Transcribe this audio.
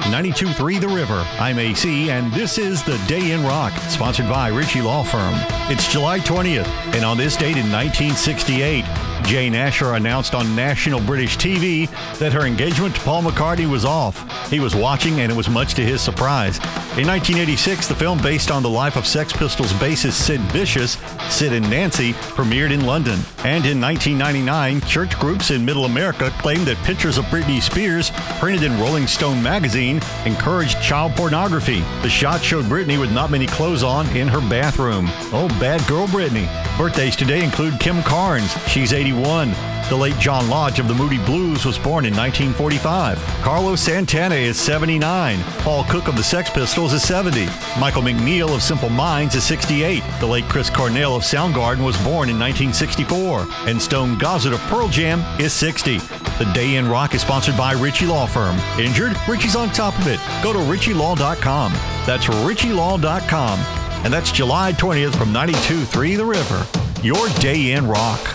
92.3 The River. I'm AC, and this is The Day in Rock, sponsored by Ritchie Law Firm. It's July 20th, and on this date in 1968, Jane Asher announced on national British TV that her engagement to Paul McCartney was off. He was watching, and it was much to his surprise. In 1986, the film based on the life of Sex Pistols bassist Sid Vicious, Sid and Nancy, premiered in London. And in 1999, church groups in Middle America claimed that pictures of Britney Spears, printed in Rolling Stone magazine, encouraged child pornography. The shot showed Britney with not many clothes on in her bathroom. Oh, bad girl Britney. Birthdays today include Kim Carnes. She's 81. The late John Lodge of the Moody Blues was born in 1945. Carlos Santana is 79. Paul Cook of the Sex Pistols is 70. Michael McNeil of Simple Minds is 68. The late Chris Cornell of Soundgarden was born in 1964. And Stone Gossett of Pearl Jam is 60. The Day in Rock is sponsored by Ritchie Law Firm. Injured? Ritchie's on top of it. Go to ritchielaw.com. That's ritchielaw.com. And that's July 20th from 92.3 The River. Your Day in Rock.